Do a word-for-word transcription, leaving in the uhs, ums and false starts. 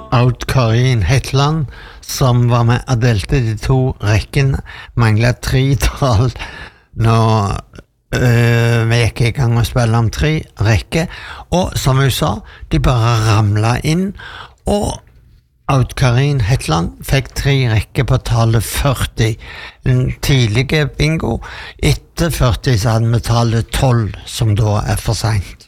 Aud Karin Hetland, som var med og delte de to rekkene, manglet tre tall når øh, vi gikk i gang og spille om tre rekker, og som hun sa, de bare ramlet inn, og Aud Karin Hetland fikk tre rekker på tallet førti. En tidlige bingo. Etter førti så hadde vi tallet tolv, som da er for sent.